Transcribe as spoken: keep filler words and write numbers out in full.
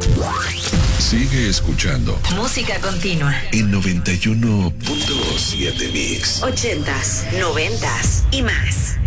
Sigue escuchando Música Continua en noventa y uno punto siete Mix. Ochentas, noventas y más.